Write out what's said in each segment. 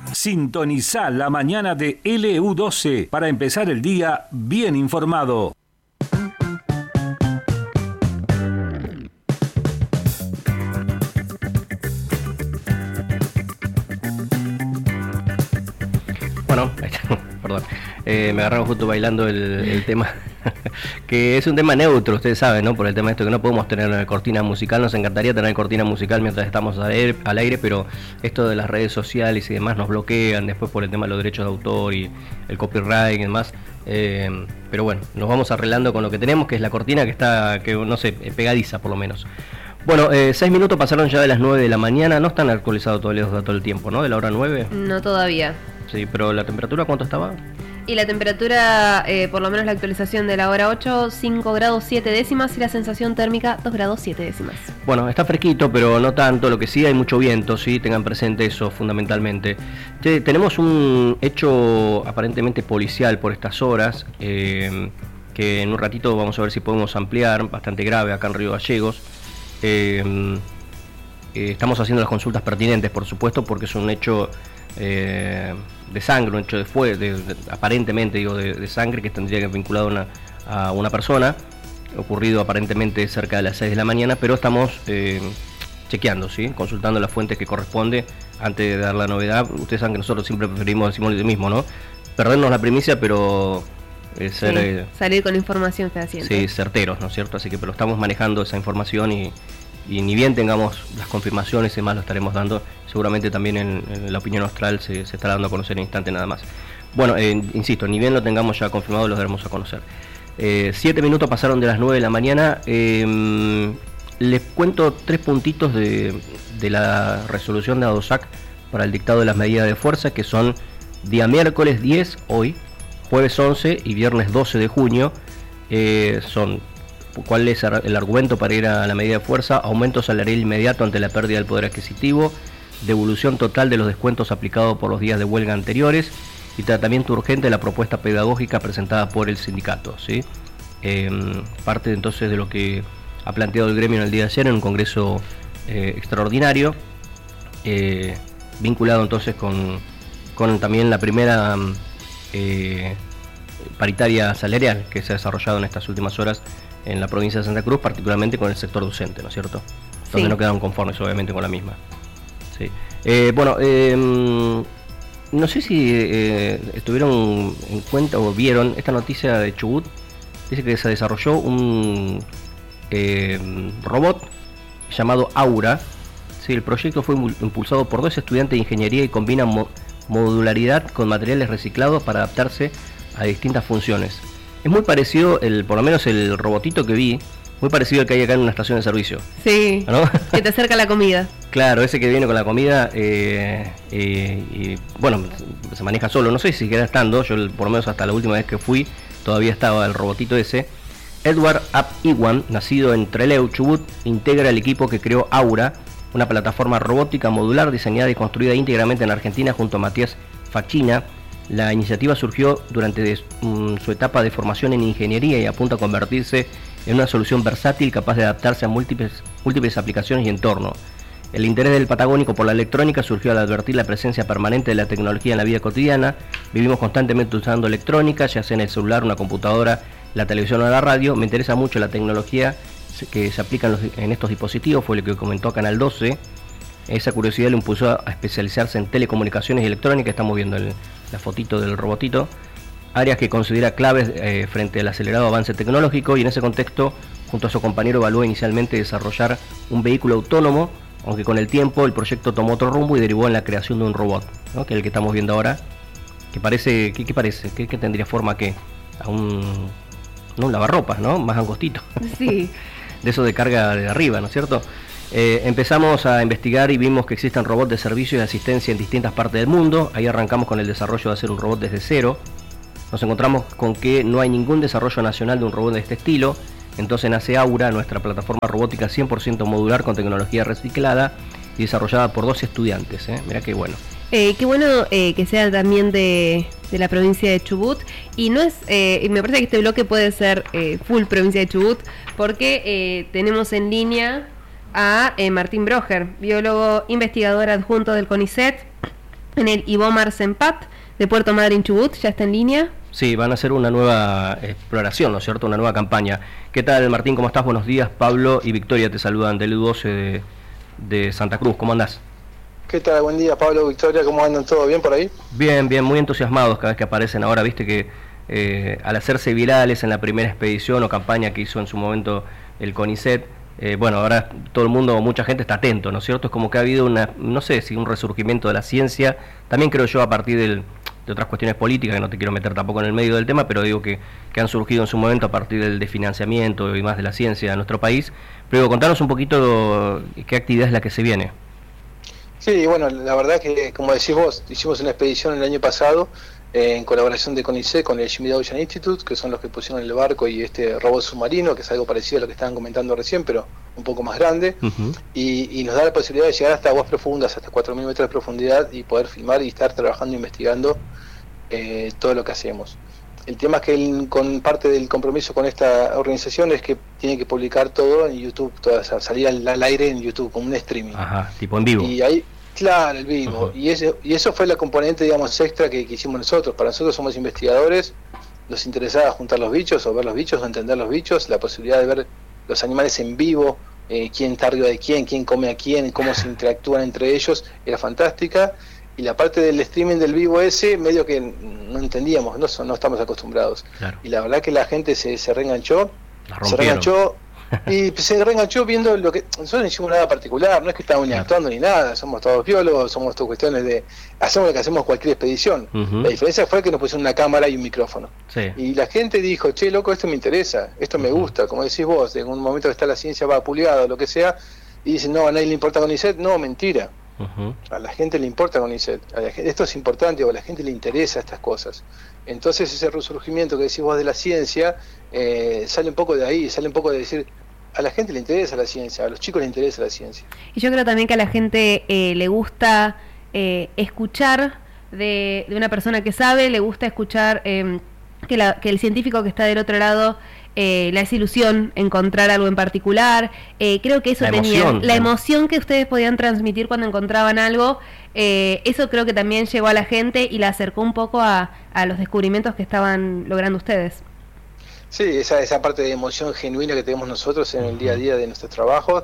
Sintoniza la mañana de LU12 para empezar el día bien informado. Bueno, perdón, me agarraron justo bailando el tema, que es un tema neutro, ustedes saben, ¿no? Por el tema de esto que no podemos tener cortina musical, nos encantaría tener cortina musical mientras estamos al aire, pero esto de las redes sociales y demás nos bloquean después por el tema de los derechos de autor y el copyright y demás. Pero bueno, nos vamos arreglando con lo que tenemos, que es la cortina que está, que no sé, pegadiza por lo menos. Bueno, 6 minutos pasaron ya de las 9 de la mañana, no están actualizados todavía los datos del tiempo, ¿no? De la hora 9. No todavía. Sí, pero ¿la temperatura cuánto estaba? Y la temperatura, por lo menos la actualización de la hora 8, 5 grados 7 décimas y la sensación térmica 2 grados 7 décimas. Bueno, está fresquito, pero no tanto. Lo que sí, hay mucho viento, sí, tengan presente eso fundamentalmente. Tenemos un hecho aparentemente policial por estas horas, que en un ratito vamos a ver si podemos ampliar, bastante grave acá en Río Gallegos. Estamos haciendo las consultas pertinentes, por supuesto, porque es un hecho de sangre, un hecho de fuego, aparentemente digo de sangre, que tendría que vinculado a una persona, ocurrido aparentemente cerca de las 6 de la mañana, pero estamos chequeando, ¿sí? Consultando las fuentes que corresponde antes de dar la novedad. Ustedes saben que nosotros siempre preferimos, decimos lo mismo, ¿no? Perdernos la primicia, pero salir con información fehaciente. Sí, certeros, ¿no es cierto? Así que pero estamos manejando esa información y ni bien tengamos las confirmaciones y demás lo estaremos dando. Seguramente también en la opinión austral se estará dando a conocer en instante nada más. Bueno, insisto, ni bien lo tengamos ya confirmado, lo daremos a conocer. 7 minutos pasaron de las 9 de la mañana. Les cuento 3 puntitos de la resolución de ADOSAC para el dictado de las medidas de fuerza, que son día miércoles 10, hoy, jueves 11 y viernes 12 de junio. ¿Cuál es el argumento para ir a la medida de fuerza? Aumento salarial inmediato ante la pérdida del poder adquisitivo, devolución total de los descuentos aplicados por los días de huelga anteriores y tratamiento urgente de la propuesta pedagógica presentada por el sindicato, ¿sí? Parte entonces de lo que ha planteado el gremio en el día de ayer en un congreso extraordinario, vinculado entonces con también la primera paritaria salarial que se ha desarrollado en estas últimas horas en la provincia de Santa Cruz, particularmente con el sector docente, ¿no es cierto? Donde no quedaron conformes obviamente con la misma. Sí. No sé si estuvieron en cuenta o vieron esta noticia de Chubut. Dice que se desarrolló un robot llamado Aura. Sí, el proyecto fue impulsado por 2 estudiantes de ingeniería y combina modularidad con materiales reciclados para adaptarse a distintas funciones. Es muy parecido, por lo menos el robotito que vi, muy parecido al que hay acá en una estación de servicio. Sí, ¿no? Que te acerca la comida. Claro, ese que viene con la comida, y bueno, se maneja solo. No sé si queda estando, yo por lo menos hasta la última vez que fui, todavía estaba el robotito ese. Edward Ap Iwan, nacido en Trelew, Chubut, integra el equipo que creó Aura, una plataforma robótica modular diseñada y construida íntegramente en Argentina junto a Matías Facchina. La iniciativa surgió durante su etapa de formación en ingeniería y apunta a convertirse en una solución versátil capaz de adaptarse a múltiples aplicaciones y entornos. El interés del patagónico por la electrónica surgió al advertir la presencia permanente de la tecnología en la vida cotidiana. Vivimos constantemente usando electrónica, ya sea en el celular, una computadora, la televisión o la radio. Me interesa mucho la tecnología que se aplica en estos dispositivos, fue lo que comentó Canal 12. Esa curiosidad lo impulsó a especializarse en telecomunicaciones y electrónica. Estamos viendo la fotito del robotito, áreas que considera claves frente al acelerado avance tecnológico, y en ese contexto, junto a su compañero, evaluó inicialmente desarrollar un vehículo autónomo, aunque con el tiempo el proyecto tomó otro rumbo y derivó en la creación de un robot, ¿no? Que es el que estamos viendo ahora, que parece, ¿qué parece? ¿Qué tendría forma que a un lavarropas, ¿no? Más angostito. Sí. De eso de carga de arriba, ¿no es cierto? Empezamos a investigar y vimos que existen robots de servicio y de asistencia en distintas partes del mundo. Ahí arrancamos con el desarrollo de hacer un robot desde cero. Nos encontramos con que no hay ningún desarrollo nacional de un robot de este estilo. Entonces nace Aura, nuestra plataforma robótica 100% modular con tecnología reciclada y desarrollada por 2 estudiantes. Mirá qué bueno. Qué bueno que sea también de la provincia de Chubut. Y no es, me parece que este bloque puede ser full provincia de Chubut, porque tenemos en línea a Martín Broger, biólogo investigador adjunto del CONICET, en el Ibomar Sempat de Puerto Madryn, Chubut. ¿Ya está en línea? Sí, van a hacer una nueva exploración, ¿no es cierto? Una nueva campaña. ¿Qué tal, Martín? ¿Cómo estás? Buenos días. Pablo y Victoria te saludan del U12 de Santa Cruz. ¿Cómo andás? ¿Qué tal? Buen día, Pablo, Victoria. ¿Cómo andan? ¿Todo bien por ahí? Bien, bien. Muy entusiasmados cada vez que aparecen. Ahora, viste que al hacerse virales en la primera expedición o campaña que hizo en su momento el CONICET, bueno, ahora todo el mundo, mucha gente está atento, ¿no es cierto? Es como que ha habido no sé si un resurgimiento de la ciencia, también creo yo a partir de otras cuestiones políticas, que no te quiero meter tampoco en el medio del tema, pero digo que han surgido en su momento a partir del desfinanciamiento y más de la ciencia en nuestro país. Pero contanos un poquito qué actividad es la que se viene. Sí, bueno, la verdad que, como decís vos, hicimos una expedición el año pasado en colaboración de CONICET con el Schmidt Ocean Institute, que son los que pusieron el barco y este robot submarino, que es algo parecido a lo que estaban comentando recién, pero un poco más grande, y nos da la posibilidad de llegar hasta aguas profundas, hasta 4.000 metros de profundidad, y poder filmar y estar trabajando, investigando todo lo que hacemos. El tema es que con parte del compromiso con esta organización es que tiene que publicar todo en YouTube, salir al aire en YouTube, como un streaming. Ajá, tipo en vivo. Y ahí, claro, el vivo. Y eso fue la componente, digamos, extra que hicimos nosotros. Para nosotros somos investigadores, nos interesaba juntar los bichos, o ver los bichos, o entender los bichos, la posibilidad de ver los animales en vivo, quién está arriba de quién come a quién, cómo se interactúan entre ellos, era fantástica. Y la parte del streaming del vivo ese, medio que no entendíamos, no estamos acostumbrados. Claro. Y la verdad que la gente se reenganchó, y se reenganchó viendo lo que... Nosotros no hicimos nada particular, no es que estábamos ni actuando ni nada, somos todos biólogos, somos todas cuestiones de... Hacemos lo que hacemos cualquier expedición. La diferencia fue que nos pusieron una cámara y un micrófono. Sí. Y la gente dijo, che, loco, esto me interesa, esto me gusta, como decís vos, en un momento que está la ciencia va puliada o lo que sea, y dicen, no, a nadie le importa CONICET, no, mentira. A la gente le importa CONICET, esto es importante, o a la gente le interesa estas cosas. Entonces ese resurgimiento que decís vos de la ciencia sale un poco de ahí, sale un poco de decir, a la gente le interesa la ciencia, a los chicos les interesa la ciencia. Y yo creo también que a la gente le gusta escuchar de una persona que sabe, le gusta escuchar que el científico que está del otro lado la desilusión, encontrar algo en particular, creo que eso la emoción que ustedes podían transmitir cuando encontraban algo, eso creo que también llegó a la gente y la acercó un poco a los descubrimientos que estaban logrando ustedes. Sí, esa parte de emoción genuina que tenemos nosotros en el día a día de nuestros trabajos,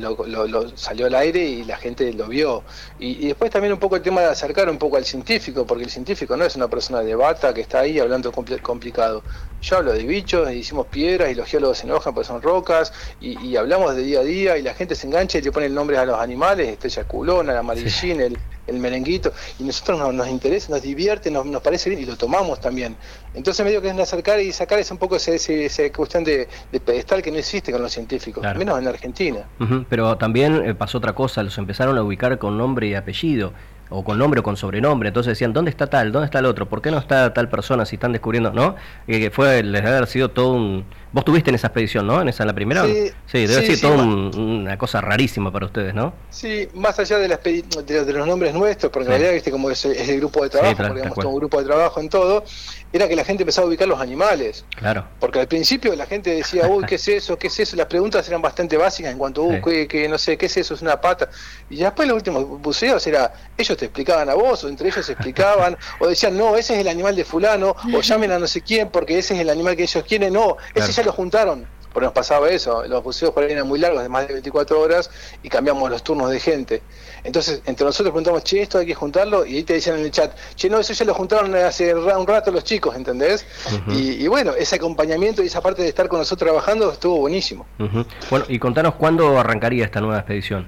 lo salió al aire y la gente lo vio. Y después también un poco el tema de acercar un poco al científico, porque el científico no es una persona de bata que está ahí hablando complicado. Yo hablo de bichos, y hicimos piedras y los geólogos se enojan porque son rocas, y hablamos de día a día y la gente se engancha y le pone nombres a los animales, estrella culona, el amarillín, el merenguito, y nosotros nos interesa, nos divierte, nos parece bien y lo tomamos también. Entonces medio que es acercar y sacar esa un poco esa cuestión de pedestal que no existe con los científicos, claro. Menos en Argentina. Pero también pasó otra cosa, los empezaron a ubicar con nombre y apellido, o con nombre o con sobrenombre, entonces decían, ¿dónde está tal? ¿Dónde está el otro? ¿Por qué no está tal persona si están descubriendo? ¿No? Les debe haber sido todo un... Vos estuviste en esa expedición, ¿no? ¿En la primera? Sí, debe ser todo una cosa rarísima para ustedes, ¿no? Sí, más allá de los nombres nuestros, porque en realidad, viste, como es el grupo de trabajo, porque digamos, todo un grupo de trabajo en todo, era que la gente empezaba a ubicar los animales. Claro. Porque al principio la gente decía, uy, ¿qué es eso? ¿Qué es eso? Las preguntas eran bastante básicas en cuanto, que no sé, ¿qué es eso? Es una pata. Y ya después los últimos buceos ellos te explicaban a vos, o entre ellos se explicaban, o decían, no, ese es el animal de fulano, o llamen a no sé quién, porque ese es el animal que ellos quieren, no, ese ya lo juntaron. Porque nos pasaba eso, los buceos por ahí eran muy largos, de más de 24 horas, y cambiamos los turnos de gente. Entonces, entre nosotros preguntamos, che, esto hay que juntarlo, y ahí te decían en el chat, che, no, eso ya lo juntaron hace un rato los chicos, ¿entendés? Y bueno, ese acompañamiento y esa parte de estar con nosotros trabajando estuvo buenísimo. Bueno, y contanos cuándo arrancaría esta nueva expedición.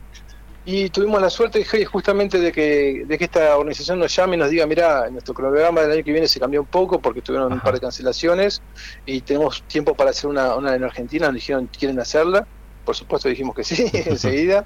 Y tuvimos la suerte justamente de que esta organización nos llame y nos diga, mirá, nuestro cronograma del año que viene se cambió un poco porque tuvieron un par de cancelaciones y tenemos tiempo para hacer una en Argentina. Nos dijeron, ¿quieren hacerla? Por supuesto dijimos que sí, enseguida.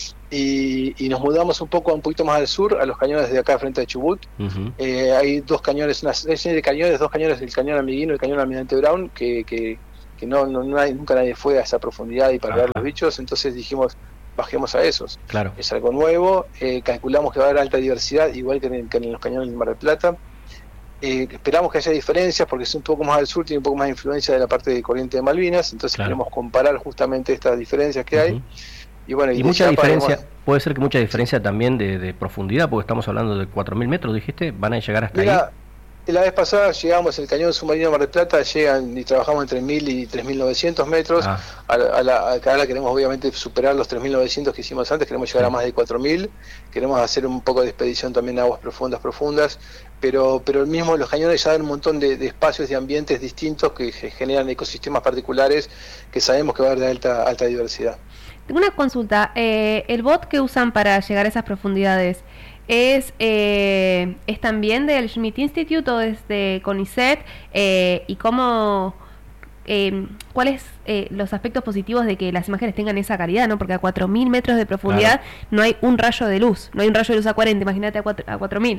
Y nos mudamos un poquito más al sur, a los cañones de acá frente a Chubut. Hay dos cañones, una serie de cañones, dos cañones, el cañón Amiguino y el cañón Almirante Brown, que nunca nadie fue a esa profundidad y para ver los bichos, entonces dijimos, bajemos a esos. Claro. Es algo nuevo, calculamos que va a haber alta diversidad, igual que en los cañones del Mar del Plata. Esperamos que haya diferencias porque es un poco más al sur, tiene un poco más de influencia de la parte de corriente de Malvinas, entonces queremos comparar justamente estas diferencias que hay. Y bueno, y mucha diferencia, puede ser que mucha diferencia también de profundidad, porque estamos hablando de 4.000 metros, dijiste, van a llegar hasta ahí. La vez pasada llegamos, el cañón submarino Mar del Plata, llegan y trabajamos entre 1.000 y 3.900 metros. Ahora queremos obviamente superar los 3.900 que hicimos antes, queremos llegar a más de 4.000, queremos hacer un poco de expedición también a aguas profundas, pero el mismo, los cañones ya dan un montón de espacios, de ambientes distintos que generan ecosistemas particulares que sabemos que va a haber de alta diversidad. Tengo una consulta, el bot que usan para llegar a esas profundidades, ¿es también del Schmidt Institute o es de CONICET? ¿Y cómo, cuáles los aspectos positivos de que las imágenes tengan esa calidad, ¿no? Porque a 4.000 metros de profundidad no hay un rayo de luz, no hay un rayo de luz a 40, imagínate a 4.000.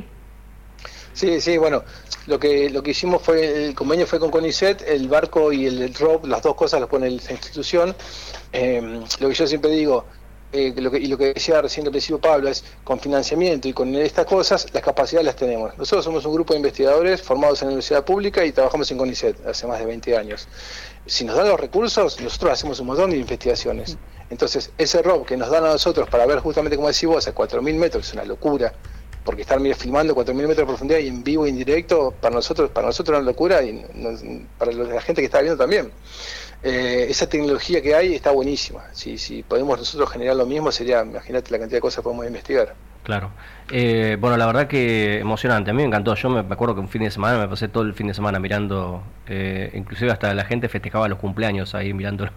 Sí, bueno, lo que hicimos fue, el convenio fue con CONICET, el barco y el ROV, las dos cosas las pone esa institución. Lo que yo siempre digo, lo que decía recién al principio Pablo, es con financiamiento y con estas cosas, las capacidades las tenemos. Nosotros somos un grupo de investigadores formados en la universidad pública y trabajamos en CONICET hace más de 20 años. Si nos dan los recursos, nosotros hacemos un montón de investigaciones. Entonces, ese ROV que nos dan a nosotros para ver justamente, como decís vos, a 4.000 metros, es una locura. Porque estar filmando 4.000 metros de profundidad y en vivo e indirecto, para nosotros es una locura y para la gente que está viendo también. Esa tecnología que hay está buenísima. Si podemos nosotros generar lo mismo, sería, imagínate la cantidad de cosas que podemos investigar. Claro. Bueno, la verdad que emocionante, a mí me encantó. Yo me acuerdo que un fin de semana, me pasé todo el fin de semana mirando, inclusive hasta la gente festejaba los cumpleaños ahí mirando.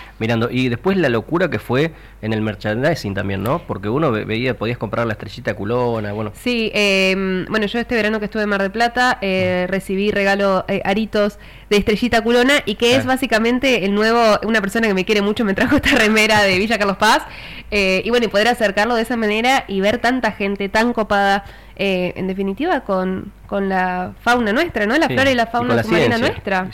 Y después la locura que fue en el merchandising también, ¿no? Porque uno veía, podías comprar la estrellita culona, bueno. Sí, bueno, yo este verano que estuve en Mar del Plata, recibí regalo aritos de estrellita culona, y que es básicamente el nuevo, una persona que me quiere mucho me trajo esta remera de Villa Carlos Paz, y bueno, y poder acercarlo de esa manera y ver tanta gente tan copada, en definitiva con la fauna nuestra, ¿no? La flora y la fauna submarina nuestra.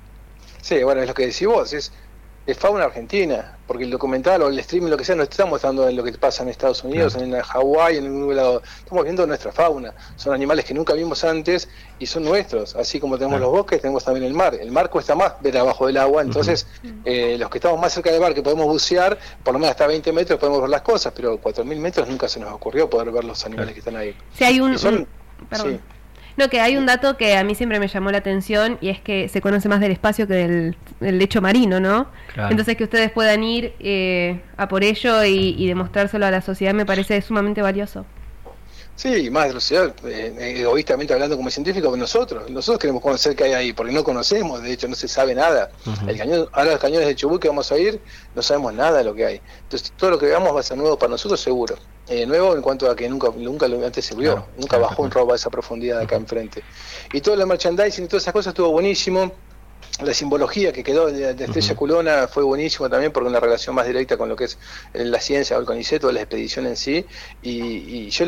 Sí, bueno, es lo que decís vos, es fauna argentina, porque el documental o el streaming, lo que sea, no estamos mostrando en lo que pasa en Estados Unidos, en Hawái, en ningún lado. Estamos viendo nuestra fauna. Son animales que nunca vimos antes y son nuestros. Así como tenemos los bosques, tenemos también el mar. El mar cuesta más ver abajo del agua, entonces los que estamos más cerca del mar, que podemos bucear, por lo menos hasta 20 metros podemos ver las cosas, pero 4.000 metros nunca se nos ocurrió poder ver los animales que están ahí. Si hay perdón. Sí. No, que hay un dato que a mí siempre me llamó la atención, y es que se conoce más del espacio que del lecho marino, ¿no? Claro. Entonces que ustedes puedan ir a por ello y demostrárselo a la sociedad me parece sumamente valioso. Sí, más de la sociedad, egoístamente hablando como científicos, nosotros queremos conocer qué hay ahí, porque no conocemos, de hecho no se sabe nada. Ahora los cañones de Chubut que vamos a ir, no sabemos nada de lo que hay. Entonces todo lo que veamos va a ser nuevo para nosotros seguro. Nuevo en cuanto a que nunca antes se vio, nunca bajó un robo a esa profundidad de acá enfrente. Y todo el merchandising y todas esas cosas estuvo buenísimo. La simbología que quedó de estrella culona fue buenísimo también, porque una relación más directa con lo que es la ciencia o el CONICET o la expedición en sí, y yo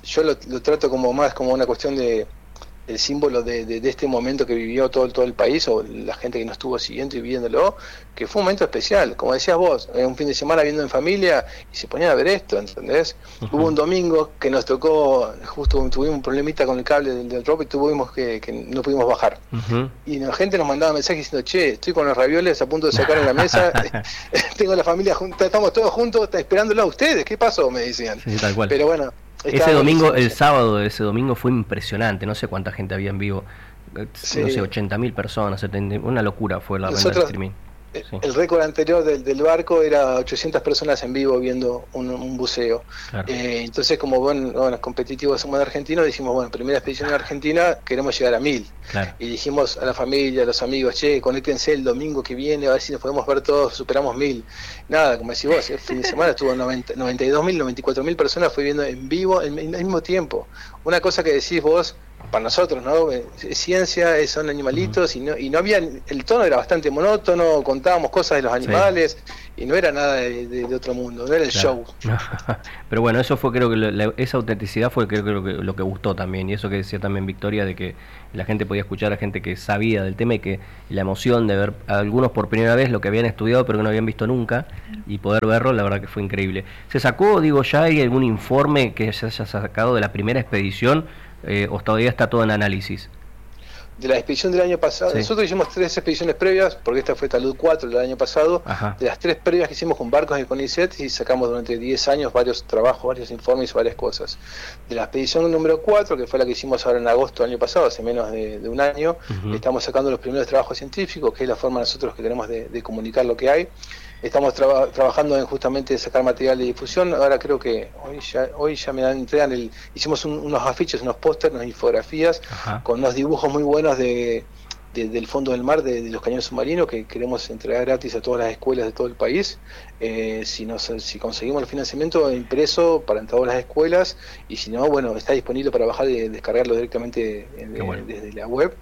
lo trato como más como una cuestión de el símbolo de este momento que vivió todo el país, o la gente que nos estuvo siguiendo y viéndolo, que fue un momento especial, como decías vos, un fin de semana viendo en familia y se ponían a ver esto, ¿entendés? Hubo un domingo que nos tocó, justo tuvimos un problemita con el cable del drop y tuvimos que no pudimos bajar, y la gente nos mandaba mensajes diciendo: che, estoy con los ravioles a punto de sacar en la mesa, tengo la familia junta, estamos todos juntos esperándolo a ustedes, ¿qué pasó?, me decían. Sí, tal cual. Pero bueno, ese domingo, el sábado de ese domingo fue impresionante, no sé cuánta gente había en vivo, no sé, 80.000 personas, 70, una locura fue la venta de streaming. El récord anterior del barco era 800 personas en vivo viendo un buceo. Claro. Entonces, como buenos competitivos somos de argentinos, dijimos, bueno, primera expedición en Argentina, queremos llegar a 1.000. Claro. Y dijimos a la familia, a los amigos: che, conéctense el domingo que viene, a ver si nos podemos ver todos, superamos 1.000. Nada, como decís vos, el fin de semana estuvo 92.000, 94.000 personas fue viendo en vivo al mismo tiempo. Una cosa que decís vos, para nosotros, ¿no? Es ciencia, son animalitos, y no había, el tono era bastante monótono, contábamos cosas de los animales, y no era nada de otro mundo, no era el show. Pero bueno, eso fue, creo que esa autenticidad fue creo que lo que gustó también, y eso que decía también Victoria, de que la gente podía escuchar a gente que sabía del tema, y que la emoción de ver a algunos por primera vez lo que habían estudiado pero que no habían visto nunca, y poder verlo, la verdad que fue increíble. ¿Se sacó, ya hay algún informe que se haya sacado de la primera expedición, o todavía está todo en análisis? de la expedición del año pasado. Nosotros hicimos 3 expediciones previas, porque esta fue Talud 4 del año pasado. De las 3 previas que hicimos con barcos del CONICET, y sacamos durante 10 años varios trabajos, varios informes y varias cosas. De la expedición número 4, que fue la que hicimos ahora en agosto del año pasado, hace menos de un año, estamos sacando los primeros trabajos científicos, que es la forma nosotros que tenemos de comunicar lo que hay. Estamos trabajando en justamente sacar material de difusión. Ahora creo que hoy ya me entregan hicimos unos afiches, unos pósters, unas infografías con unos dibujos muy buenos del fondo del mar, de los cañones submarinos, que queremos entregar gratis a todas las escuelas de todo el país. Si conseguimos el financiamiento impreso para todas las escuelas, y si no, bueno, está disponible para bajar y descargarlo directamente desde la web.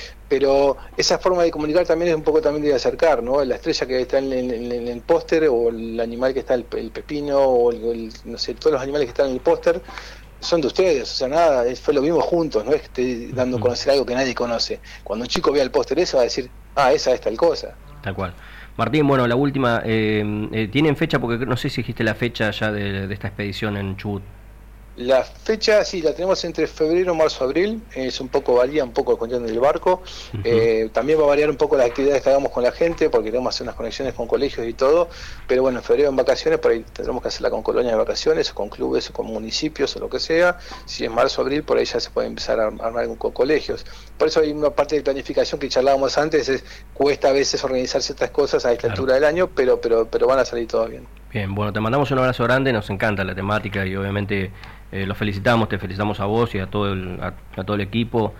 Pero esa forma de comunicar también es un poco también de acercar, ¿no? La estrella que está en el póster, o el animal que está el pepino, o no sé, todos los animales que están en el póster son de ustedes, o sea, nada, fue lo mismo juntos, no es que esté dando a conocer algo que nadie conoce. Cuando un chico vea el póster ese va a decir, esa es tal cosa. Tal cual. Martín, bueno, la última, ¿tienen fecha? Porque no sé si dijiste la fecha ya de esta expedición en Chubut. La fecha, sí, la tenemos entre febrero, marzo, abril. Varía un poco la cuestión del barco. También va a variar un poco las actividades que hagamos con la gente, porque tenemos que hacer unas conexiones con colegios y todo. Pero bueno, en febrero en vacaciones, por ahí tendremos que hacerla con colonias de vacaciones, o con clubes, o con municipios, o lo que sea. Si es marzo, abril, por ahí ya se puede empezar a armar con colegios. Por eso hay una parte de planificación que charlábamos antes, cuesta a veces organizar ciertas cosas a esta altura del año, pero van a salir todo bien. Bien, bueno, te mandamos un abrazo grande, nos encanta la temática y obviamente los felicitamos, te felicitamos a vos y a todo el equipo,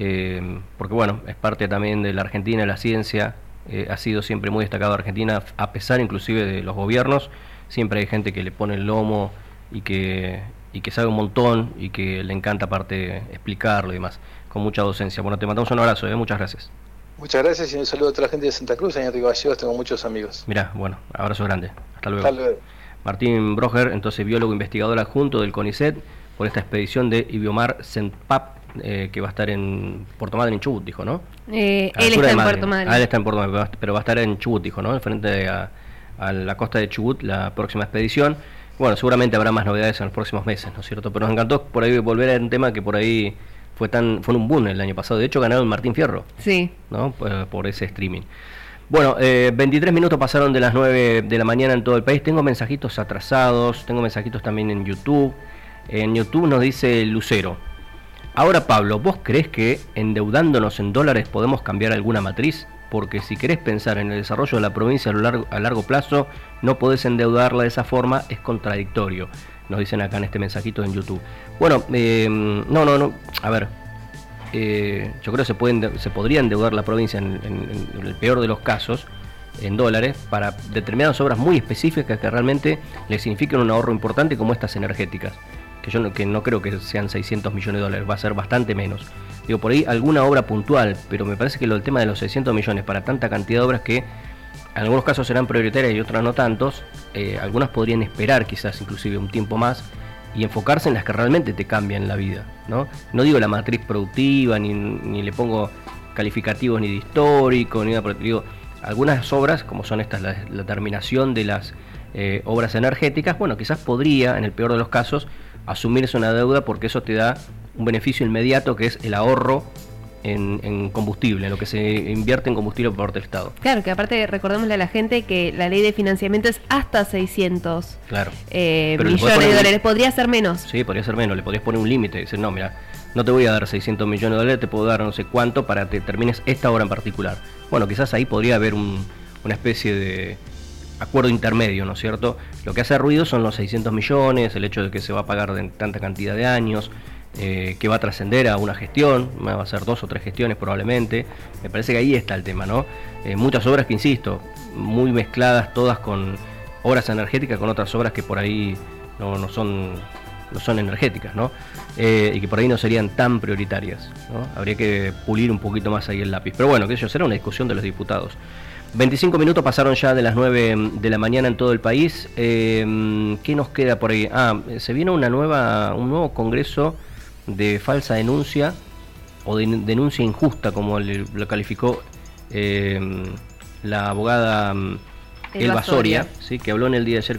porque bueno, es parte también de la Argentina, la ciencia, ha sido siempre muy destacado Argentina, a pesar inclusive de los gobiernos, siempre hay gente que le pone el lomo y que sabe un montón y que le encanta aparte explicarlo y demás, con mucha docencia. Bueno, te mandamos un abrazo, muchas gracias. Muchas gracias y un saludo a toda la gente de Santa Cruz, en Río Gallegos tengo muchos amigos. Mirá, bueno, abrazo grande, hasta luego. Hasta luego. Martín Broger, entonces biólogo investigador adjunto del CONICET, por esta expedición de Ibiomar Senpap, que va a estar en Puerto Madryn, en Chubut, dijo, ¿no? Él está en Puerto Madryn. Él está en Puerto Madryn, pero va a estar en Chubut, dijo, ¿no? Frente a la costa de Chubut, la próxima expedición. Bueno, seguramente habrá más novedades en los próximos meses, ¿no es cierto? Pero nos encantó por ahí volver a un tema que por ahí fue un boom el año pasado. De hecho, ganaron Martín Fierro, sí, ¿no? Por ese streaming. Bueno, 23 minutos pasaron de las 9 de la mañana en todo el país. Tengo mensajitos atrasados, tengo mensajitos también en YouTube. En YouTube nos dice Lucero: ahora Pablo, ¿vos creés que endeudándonos en dólares podemos cambiar alguna matriz? Porque si querés pensar en el desarrollo de la provincia a largo plazo, no podés endeudarla de esa forma, es contradictorio. Nos dicen acá en este mensajito en YouTube. Bueno, no, a ver, yo creo que se podría endeudar la provincia en el peor de los casos en dólares para determinadas obras muy específicas que realmente le signifiquen un ahorro importante, como estas energéticas, que no creo que sean 600 millones de dólares, va a ser bastante menos. Digo, por ahí alguna obra puntual, pero me parece que el tema de los 600 millones para tanta cantidad de obras que en algunos casos serán prioritarias y otras no tantos, algunas podrían esperar quizás inclusive un tiempo más y enfocarse en las que realmente te cambian la vida, ¿no? No digo la matriz productiva, ni le pongo calificativos ni de histórico, ni nada por el estilo. Digo, algunas obras, como son estas, la terminación de las obras energéticas, bueno, quizás podría, en el peor de los casos, asumirse una deuda porque eso te da un beneficio inmediato, que es el ahorro en combustible, en lo que se invierte en combustible por parte del Estado. Claro, que aparte recordémosle a la gente que la ley de financiamiento es hasta 600 millones de dólares. ¿Podría ser menos? Sí, podría ser menos, le podrías poner un límite, decir, no, mira, no te voy a dar 600 millones de dólares, te puedo dar no sé cuánto para que termines esta obra en particular. Bueno, quizás ahí podría haber una especie de acuerdo intermedio, ¿no es cierto? Lo que hace ruido son los 600 millones, el hecho de que se va a pagar de tanta cantidad de años, que va a trascender a una gestión, va a ser 2 o 3 gestiones probablemente. Me parece que ahí está el tema, ¿no? Muchas obras que, insisto, muy mezcladas todas con obras energéticas, con otras obras que por ahí no son energéticas, ¿no? Y que por ahí no serían tan prioritarias, ¿no? Habría que pulir un poquito más ahí el lápiz. Pero bueno, que eso será una discusión de los diputados. 25 minutos pasaron ya de las 9 de la mañana en todo el país. ¿Qué nos queda por ahí? Se viene un nuevo congreso de falsa denuncia o de denuncia injusta, como lo calificó la abogada Elba Soria, ¿sí? Que habló en el día de ayer